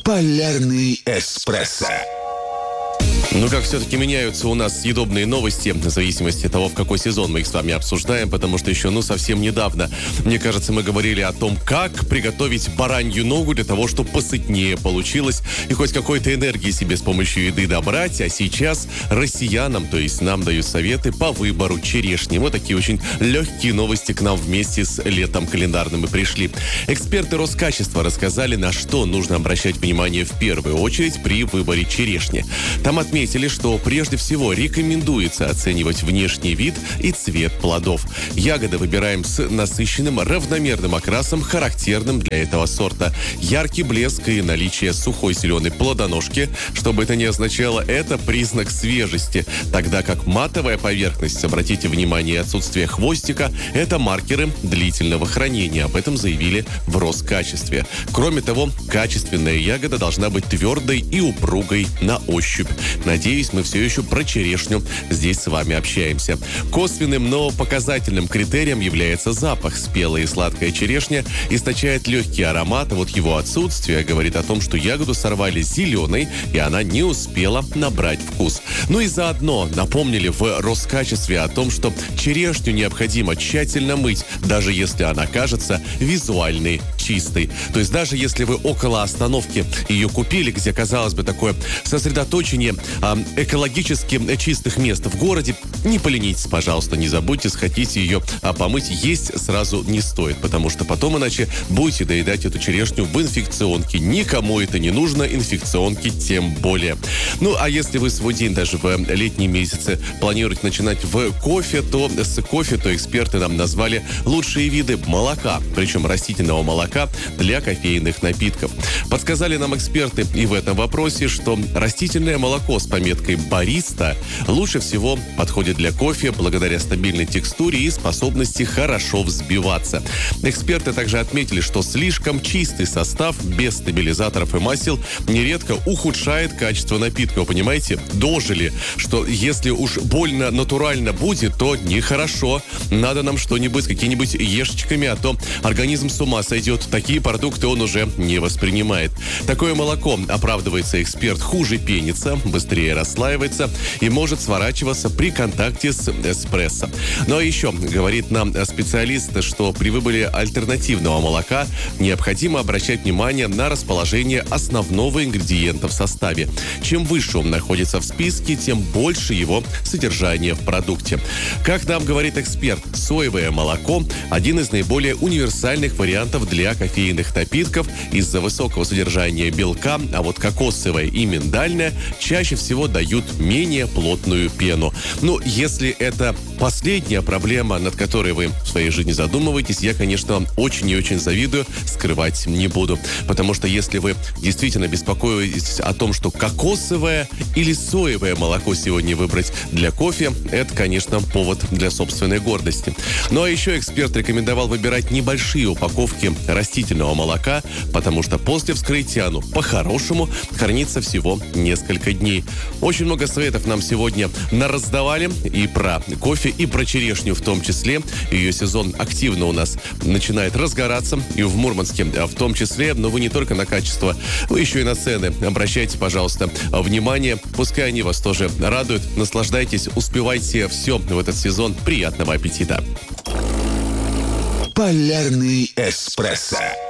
Полярный эспрессо. Ну, как все-таки меняются у нас съедобные новости, в зависимости от того, в какой сезон мы их с вами обсуждаем, потому что еще, совсем недавно, мне кажется, мы говорили о том, как приготовить баранью ногу для того, чтобы посытнее получилось и хоть какой-то энергии себе с помощью еды добрать, а сейчас россиянам, то есть нам, дают советы по выбору черешни. Вот такие очень легкие новости к нам вместе с летом календарным и пришли. Эксперты Роскачества рассказали, на что нужно обращать внимание в первую очередь при выборе черешни. Там отметили, что прежде всего рекомендуется оценивать внешний вид и цвет плодов. Ягоды выбираем с насыщенным, равномерным окрасом, характерным для этого сорта. Яркий блеск и наличие сухой зеленой плодоножки, чтобы это не означало, это признак свежести. Тогда как матовая поверхность, обратите внимание, отсутствие хвостика, это маркеры длительного хранения. Об этом заявили в Роскачестве. Кроме того, качественная ягода должна быть твердой и упругой на ощупь. Надеюсь, мы все еще про черешню здесь с вами общаемся. Косвенным, но показательным критерием является запах. Спелая и сладкая черешня источает легкий аромат, а вот его отсутствие говорит о том, что ягоду сорвали зеленой, и она не успела набрать вкус. Ну и заодно напомнили в Роскачестве о том, что черешню необходимо тщательно мыть, даже если она кажется визуально чистой. То есть даже если вы около остановки ее купили, где, казалось бы, такое сосредоточение экологически чистых мест в городе, не поленитесь, пожалуйста, не забудьте сходить ее помыть. Есть сразу не стоит, потому что потом иначе будете доедать эту черешню в инфекционке. Никому это не нужно, инфекционки тем более. Ну, а если вы свой день даже в летние месяцы планируете начинать в кофе, то с кофе, то эксперты нам назвали лучшие виды молока, причем растительного молока для кофейных напитков. Подсказали нам эксперты и в этом вопросе, что растительное молоко с пометкой «Бариста» лучше всего подходит для кофе благодаря стабильной текстуре и способности хорошо взбиваться. Эксперты также отметили, что слишком чистый состав без стабилизаторов и масел нередко ухудшает качество напитка. Вы понимаете? Дожили, что если уж больно натурально будет, то нехорошо. Надо нам что-нибудь с какими-нибудь ешечками, а то организм с ума сойдет. Такие продукты он уже не воспринимает. Такое молоко, оправдывается эксперт, хуже пенится, быстрее расслаивается и может сворачиваться при контакте с эспрессо. Ну а еще, говорит нам специалист, что при выборе альтернативного молока необходимо обращать внимание на расположение основного ингредиента в составе. Чем выше он находится в списке, тем больше его содержание в продукте. Как нам говорит эксперт, соевое молоко – один из наиболее универсальных вариантов для кофейных напитков из-за высокого содержания белка, а вот кокосовое и миндальное чаще всего дают менее плотную пену. Ну, если это последняя проблема, над которой вы в своей жизни задумываетесь, я, конечно, вам очень и очень завидую, скрывать не буду. Потому что если вы действительно беспокоитесь о том, что кокосовое или соевое молоко сегодня выбрать для кофе, это, конечно, повод для собственной гордости. Ну, а еще эксперт рекомендовал выбирать небольшие упаковки растительного молока, потому что после вскрытия оно по-хорошему хранится всего несколько дней. Очень много советов нам сегодня нараздавали и про кофе, и про черешню в том числе. Ее сезон активно у нас начинает разгораться, и в Мурманске в том числе. Но вы не только на качество, вы еще и на цены. Обращайте, пожалуйста, внимание. Пускай они вас тоже радуют. Наслаждайтесь, успевайте все в этот сезон. Приятного аппетита! Полярный эспрессо.